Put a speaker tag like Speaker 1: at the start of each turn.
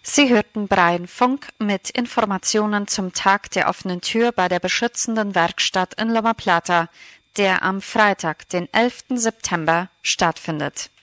Speaker 1: Sie hörten Brian Funk mit Informationen zum Tag der offenen Tür bei der beschützenden Werkstatt in Loma Plata, der am Freitag, den 11. September, stattfindet.